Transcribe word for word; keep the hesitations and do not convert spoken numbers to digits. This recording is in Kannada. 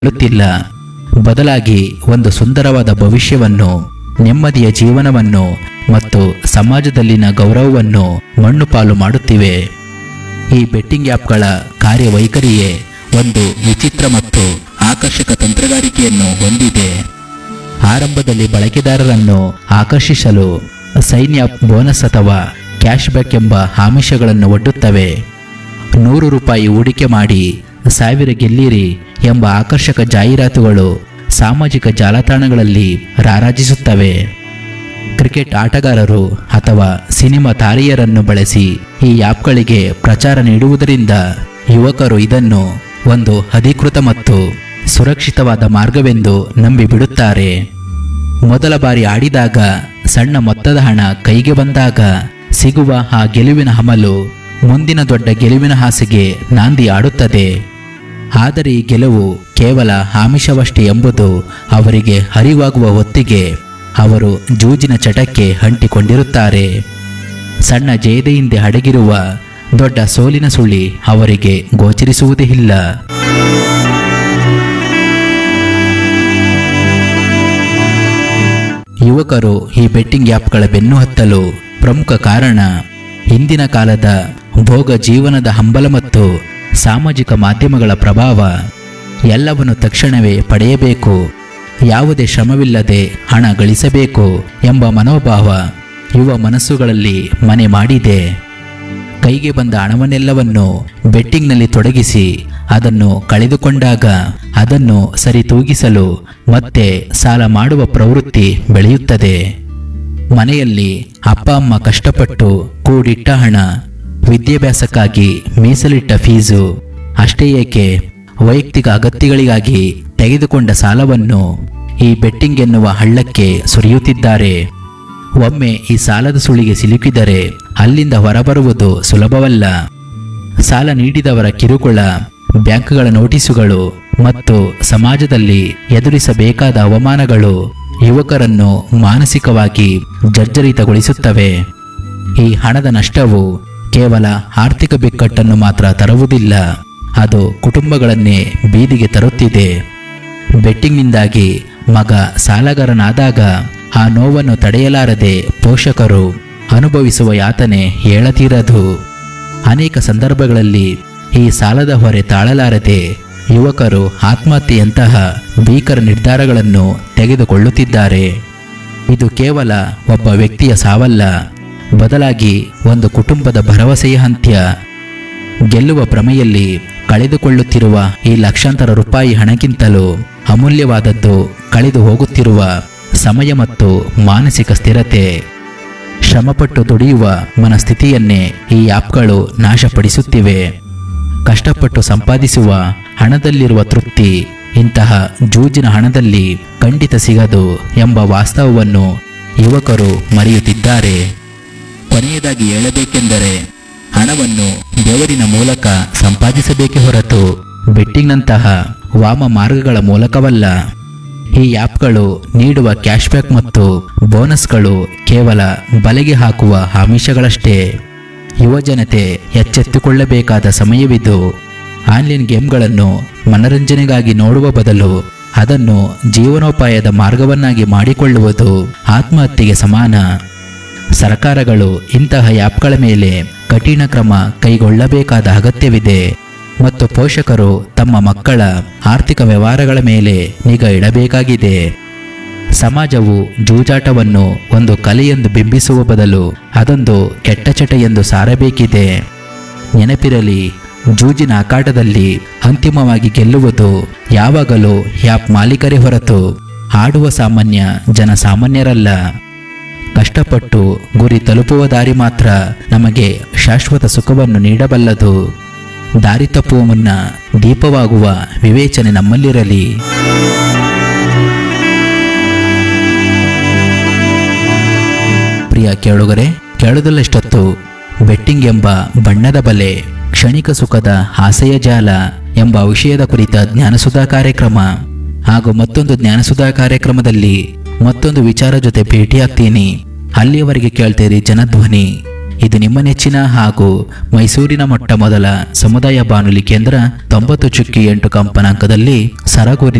ಕೊಳ್ಳುತ್ತಿಲ್ಲ. ಬದಲಾಗಿ ಒಂದು ಸುಂದರವಾದ ಭವಿಷ್ಯವನ್ನು, ನೆಮ್ಮದಿಯ ಜೀವನವನ್ನು ಮತ್ತು ಸಮಾಜದಲ್ಲಿನ ಗೌರವವನ್ನು ಮಣ್ಣು ಪಾಲು ಮಾಡುತ್ತಿವೆ. ಈ ಬೆಟ್ಟಿಂಗ್ ಆ್ಯಪ್ಗಳ ಕಾರ್ಯವೈಖರಿಯೇ ಒಂದು ವಿಚಿತ್ರ ಮತ್ತು ಆಕರ್ಷಕ ತಂತ್ರಗಾರಿಕೆಯನ್ನು ಹೊಂದಿದೆ. ಆರಂಭದಲ್ಲಿ ಬಳಕೆದಾರರನ್ನು ಆಕರ್ಷಿಸಲು ಸೈನ್ ಅಪ್ ಬೋನಸ್ ಅಥವಾ ಕ್ಯಾಶ್ ಬ್ಯಾಕ್ ಎಂಬ ಆಮಿಷಗಳನ್ನು ಒಡ್ಡುತ್ತವೆ. ನೂರು ರೂಪಾಯಿ ಹೂಡಿಕೆ ಮಾಡಿ ಸಾವಿರ ಗೆಲ್ಲಿರಿ ಎಂಬ ಆಕರ್ಷಕ ಜಾಹೀರಾತುಗಳು ಸಾಮಾಜಿಕ ಜಾಲತಾಣಗಳಲ್ಲಿ ರಾರಾಜಿಸುತ್ತವೆ. ಕ್ರಿಕೆಟ್ ಆಟಗಾರರು ಅಥವಾ ಸಿನಿಮಾ ತಾರೆಯರನ್ನು ಬಳಸಿ ಈ ಆ್ಯಪ್ಗಳಿಗೆ ಪ್ರಚಾರ ನೀಡುವುದರಿಂದ ಯುವಕರು ಇದನ್ನು ಒಂದು ಅಧಿಕೃತ ಮತ್ತು ಸುರಕ್ಷಿತವಾದ ಮಾರ್ಗವೆಂದು ನಂಬಿಬಿಡುತ್ತಾರೆ. ಮೊದಲ ಬಾರಿ ಆಡಿದಾಗ, ಸಣ್ಣ ಮೊತ್ತದ ಹಣ ಕೈಗೆ ಬಂದಾಗ ಸಿಗುವ ಆ ಗೆಲುವಿನ ಹಮಲು ಮುಂದಿನ ದೊಡ್ಡ ಗೆಲುವಿನ ಆಸೆಗೆ ನಾಂದಿ ಆಡುತ್ತದೆ. ಆದರೆ ಈ ಗೆಲುವು ಕೇವಲ ಆಮಿಷವಷ್ಟೇ ಎಂಬುದು ಅವರಿಗೆ ಅರಿವಾಗುವ ಹೊತ್ತಿಗೆ ಅವರು ಜೂಜಿನ ಚಟಕ್ಕೆ ಅಂಟಿಕೊಂಡಿರುತ್ತಾರೆ. ಸಣ್ಣ ಜಯದ ಹಿಂದೆ ಅಡಗಿರುವ ದೊಡ್ಡ ಸೋಲಿನ ಸುಳಿ ಅವರಿಗೆ ಗೋಚರಿಸುವುದೇ ಇಲ್ಲ. ಯುವಕರು ಈ ಬೆಟ್ಟಿಂಗ್ ಆ್ಯಪ್ಗಳ ಬೆನ್ನು ಹತ್ತಲು ಪ್ರಮುಖ ಕಾರಣ ಹಿಂದಿನ ಕಾಲದ ಭೋಗ ಜೀವನದ ಹಂಬಲ ಮತ್ತು ಸಾಮಾಜಿಕ ಮಾಧ್ಯಮಗಳ ಪ್ರಭಾವ. ಎಲ್ಲವನ್ನು ತಕ್ಷಣವೇ ಪಡೆಯಬೇಕು, ಯಾವುದೇ ಶ್ರಮವಿಲ್ಲದೆ ಹಣ ಗಳಿಸಬೇಕು ಎಂಬ ಮನೋಭಾವ ಯುವ ಮನಸ್ಸುಗಳಲ್ಲಿ ಮನೆ ಮಾಡಿದೆ. ಕೈಗೆ ಬಂದ ಹಣವನ್ನೆಲ್ಲವನ್ನು ಬೆಟ್ಟಿಂಗ್ನಲ್ಲಿ ತೊಡಗಿಸಿ ಅದನ್ನು ಕಳೆದುಕೊಂಡಾಗ ಅದನ್ನು ಸರಿತೂಗಿಸಲು ಮತ್ತೆ ಸಾಲ ಮಾಡುವ ಪ್ರವೃತ್ತಿ ಬೆಳೆಯುತ್ತದೆ. ಮನೆಯಲ್ಲಿ ಅಪ್ಪ ಅಮ್ಮ ಕಷ್ಟಪಟ್ಟು ಕೂಡಿಟ್ಟ ಹಣ, ವಿದ್ಯಾಭ್ಯಾಸಕ್ಕಾಗಿ ಮೀಸಲಿಟ್ಟ ಫೀಸು, ಅಷ್ಟೇ ಏಕೆ ವೈಯಕ್ತಿಕ ಅಗತ್ಯಗಳಿಗಾಗಿ ತೆಗೆದುಕೊಂಡ ಸಾಲವನ್ನು ಈ ಬೆಟ್ಟಿಂಗ್ ಎನ್ನುವ ಹಳ್ಳಕ್ಕೆ ಸುರಿಯುತ್ತಿದ್ದಾರೆ. ಒಮ್ಮೆ ಈ ಸಾಲದ ಸುಳಿಗೆ ಸಿಲುಕಿದರೆ ಅಲ್ಲಿಂದ ಹೊರಬರುವುದು ಸುಲಭವಲ್ಲ. ಸಾಲ ನೀಡಿದವರ ಕಿರುಕುಳ, ಬ್ಯಾಂಕ್ಗಳ ನೋಟಿಸುಗಳು ಮತ್ತು ಸಮಾಜದಲ್ಲಿ ಎದುರಿಸಬೇಕಾದ ಅವಮಾನಗಳು ಯುವಕರನ್ನು ಮಾನಸಿಕವಾಗಿ ಜರ್ಜರಿತಗೊಳಿಸುತ್ತವೆ. ಈ ಹಣದ ನಷ್ಟವು ಕೇವಲ ಆರ್ಥಿಕ ಬಿಕ್ಕಟ್ಟನ್ನು ಮಾತ್ರ ತರುವುದಿಲ್ಲ, ಅದು ಕುಟುಂಬಗಳನ್ನೇ ಬೀದಿಗೆ ತರುತ್ತಿದೆ. ಬೆಟ್ಟಿಂಗ್ನಿಂದಾಗಿ ಮಗ ಸಾಲಗಾರನಾದಾಗ ಆ ನೋವನ್ನು ತಡೆಯಲಾರದೆ ಪೋಷಕರು ಅನುಭವಿಸುವ ಯಾತನೆ ಹೇಳತೀರದು. ಅನೇಕ ಸಂದರ್ಭಗಳಲ್ಲಿ ಈ ಸಾಲದ ಹೊರೆ ತಾಳಲಾರದೆ ಯುವಕರು ಆತ್ಮಹತ್ಯೆಯಂತಹ ಭೀಕರ ನಿರ್ಧಾರಗಳನ್ನು ತೆಗೆದುಕೊಳ್ಳುತ್ತಿದ್ದಾರೆ. ಇದು ಕೇವಲ ಒಬ್ಬ ವ್ಯಕ್ತಿಯ ಸಾವಲ್ಲ, ಬದಲಾಗಿ ಒಂದು ಕುಟುಂಬದ ಭರವಸೆಯ ಅಂತ್ಯ. ಗೆಲ್ಲುವ ಭ್ರಮೆಯಲ್ಲಿ ಕಳೆದುಕೊಳ್ಳುತ್ತಿರುವ ಈ ಲಕ್ಷಾಂತರ ರೂಪಾಯಿ ಹಣಕ್ಕಿಂತಲೂ ಅಮೂಲ್ಯವಾದದ್ದು ಕಳೆದು ಹೋಗುತ್ತಿರುವ ಸಮಯ ಮತ್ತು ಮಾನಸಿಕ ಸ್ಥಿರತೆ. ಶ್ರಮಪಟ್ಟು ದುಡಿಯುವ ಮನಸ್ಥಿತಿಯನ್ನೇ ಈ ಆ್ಯಪ್ಗಳು ನಾಶಪಡಿಸುತ್ತಿವೆ. ಕಷ್ಟಪಟ್ಟು ಸಂಪಾದಿಸುವ ಹಣದಲ್ಲಿರುವ ತೃಪ್ತಿ ಇಂತಹ ಜೂಜಿನ ಹಣದಲ್ಲಿ ಖಂಡಿತ ಸಿಗದು ಎಂಬ ವಾಸ್ತವವನ್ನು ಯುವಕರು ಮರೆಯುತ್ತಿದ್ದಾರೆ. ಕೊನೆಯದಾಗಿ ಹೇಳಬೇಕೆಂದರೆ, ಹಣವನ್ನು ಬೆವರಿನ ಮೂಲಕ ಸಂಪಾದಿಸಬೇಕೇ ಹೊರತು ಬೆಟ್ಟಿಂಗ್ನಂತಹ ವಾಮ ಮಾರ್ಗಗಳ ಮೂಲಕವಲ್ಲ. ಈ ಆ್ಯಪ್ಗಳು ನೀಡುವ ಕ್ಯಾಶ್ಬ್ಯಾಕ್ ಮತ್ತು ಬೋನಸ್ಗಳು ಕೇವಲ ಬಲೆಗೆ ಹಾಕುವ ಆಮಿಷಗಳಷ್ಟೇ. ಯುವಜನತೆ ಎಚ್ಚೆತ್ತುಕೊಳ್ಳಬೇಕಾದ ಸಮಯವಿದು. ಆನ್ಲೈನ್ ಗೇಮ್ಗಳನ್ನು ಮನರಂಜನೆಗಾಗಿ ನೋಡುವ ಬದಲು ಅದನ್ನು ಜೀವನೋಪಾಯದ ಮಾರ್ಗವನ್ನಾಗಿ ಮಾಡಿಕೊಳ್ಳುವುದು ಆತ್ಮಹತ್ಯೆಗೆ ಸಮಾನ. ಸರ್ಕಾರಗಳು ಇಂತಹ ಆ್ಯಪ್ಗಳ ಮೇಲೆ ಕಠಿಣ ಕ್ರಮ ಕೈಗೊಳ್ಳಬೇಕಾದ ಅಗತ್ಯವಿದೆ ಮತ್ತು ಪೋಷಕರು ತಮ್ಮ ಮಕ್ಕಳ ಆರ್ಥಿಕ ವ್ಯವಹಾರಗಳ ಮೇಲೆ ನಿಗಾ ಇಡಬೇಕಾಗಿದೆ. ಸಮಾಜವು ಜೂಜಾಟವನ್ನು ಒಂದು ಕಲೆಯೆಂದು ಬಿಂಬಿಸುವ ಬದಲು ಅದೊಂದು ಕೆಟ್ಟ ಚಟ ಎಂದು ಸಾರಬೇಕಿದೆ. ನೆನಪಿರಲಿ, ಜೂಜಿನ ಆಕಾಟದಲ್ಲಿ ಅಂತಿಮವಾಗಿ ಗೆಲ್ಲುವುದು ಯಾವಾಗಲೂ ಆ್ಯಪ್ ಮಾಲೀಕರೇ ಹೊರತು ಆಡುವ ಸಾಮಾನ್ಯ ಜನಸಾಮಾನ್ಯರಲ್ಲ. ಕಷ್ಟಪಟ್ಟು ಗುರಿ ತಲುಪುವ ದಾರಿ ಮಾತ್ರ ನಮಗೆ ಶಾಶ್ವತ ಸುಖವನ್ನು ನೀಡಬಲ್ಲದು. ದಾರಿ ತಪ್ಪುವ ಮುನ್ನ ದೀಪವಾಗುವ ವಿವೇಚನೆ ನಮ್ಮಲ್ಲಿರಲಿ. ಪ್ರಿಯ ಕೇಳುಗರೆ, ಕೇಳುವುದಲ್ಲಷ್ಟೊತ್ತು ಬೆಟ್ಟಿಂಗ್ ಎಂಬ ಬಣ್ಣದ ಬಲೆ, ಕ್ಷಣಿಕ ಸುಖದ ಆಸೆಯ ಜಾಲ ಎಂಬ ವಿಷಯದ ಕುರಿತ ಜ್ಞಾನಸುಧಾ ಕಾರ್ಯಕ್ರಮ ಹಾಗೂ ಮತ್ತೊಂದು ಜ್ಞಾನಸುಧಾ ಕಾರ್ಯಕ್ರಮದಲ್ಲಿ ಮತ್ತೊಂದು ವಿಚಾರ ಜೊತೆ ಭೇಟಿಯಾಗ್ತೀನಿ. ಅಲ್ಲಿಯವರೆಗೆ ಕೇಳ್ತೀರಿ ಜನಧ್ವನಿ. ಇದು ನಿಮ್ಮ ನೆಚ್ಚಿನ ಹಾಗೂ ಮೈಸೂರಿನ ಮೊಟ್ಟ ಮೊದಲ ಸಮುದಾಯ ಬಾನುಲಿ ಕೇಂದ್ರ ತೊಂಬತ್ತು ಚುಕ್ಕಿ ಎಂಟು ಕಂಪನಾಂಕದಲ್ಲಿ ಸರಗೂರಿನ